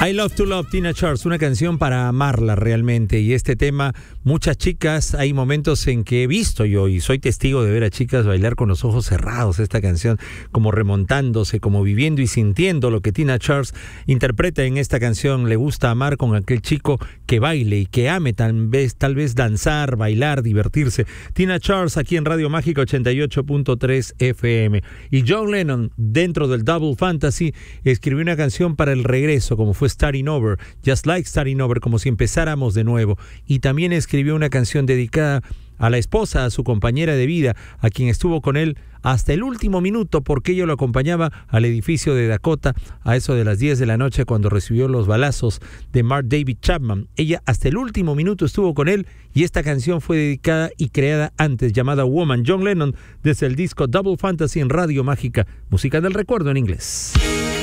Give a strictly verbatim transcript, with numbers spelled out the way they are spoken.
I Love to Love, Tina Charles, una canción para amarla realmente. Y este tema, muchas chicas, hay momentos en que he visto yo, y soy testigo de ver a chicas bailar con los ojos cerrados esta canción, como remontándose, como viviendo y sintiendo lo que Tina Charles interpreta en esta canción. Le gusta amar con aquel chico que baile y que ame tal vez, tal vez danzar, bailar, divertirse. Tina Charles aquí en Radio Mágica ochenta y ocho punto tres F M. Y John Lennon, dentro del Double Fantasy, escribió una canción para el regreso, como fue Starting Over, Just Like Starting Over, como si empezáramos de nuevo. Y también escribió una canción dedicada a la esposa, a su compañera de vida, a quien estuvo con él hasta el último minuto, porque ella lo acompañaba al edificio de Dakota a eso de las diez de la noche cuando recibió los balazos de Mark David Chapman. Ella hasta el último minuto estuvo con él, y esta canción fue dedicada y creada antes, llamada Woman. John Lennon, desde el disco Double Fantasy en Radio Mágica, música del recuerdo en inglés.